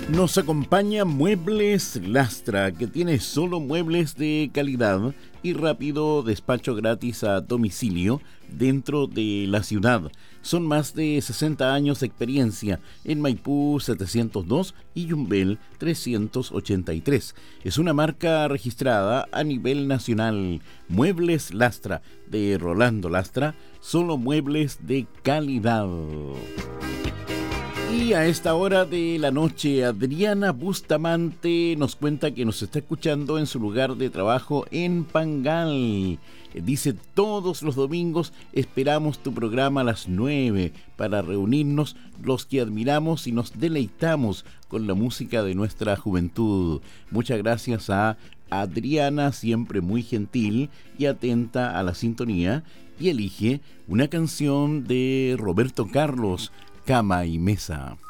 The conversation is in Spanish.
Nos acompaña Muebles Lastra, que tiene solo muebles de calidad y rápido despacho gratis a domicilio dentro de la ciudad. Son más de 60 años de experiencia en Maipú 702 y Yumbel 383. Es una marca registrada a nivel nacional. Muebles Lastra, de Rolando Lastra, solo muebles de calidad. Y a esta hora de la noche, Adriana Bustamante nos cuenta que nos está escuchando en su lugar de trabajo en Pangal. Dice: todos los domingos esperamos tu programa a las 9 para reunirnos los que admiramos y nos deleitamos con la música de nuestra juventud. Muchas gracias a Adriana, siempre muy gentil y atenta a la sintonía, y elige una canción de Roberto Carlos, Cama y Mesa.